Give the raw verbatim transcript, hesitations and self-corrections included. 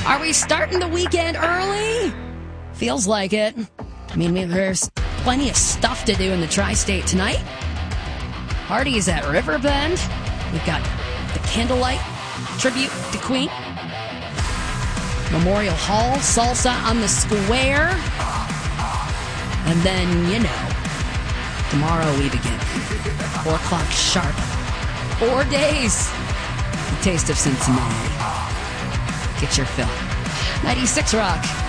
Are we starting the weekend early? Feels like it. I mean, there's plenty of stuff to do in the tri-state tonight. Parties at Riverbend. We've got the Candlelight tribute to Queen. Memorial Hall, salsa on the square. And then, you know, tomorrow we begin. Four o'clock sharp. Four days. The taste of Cincinnati. Get your fill. ninety-six Rock.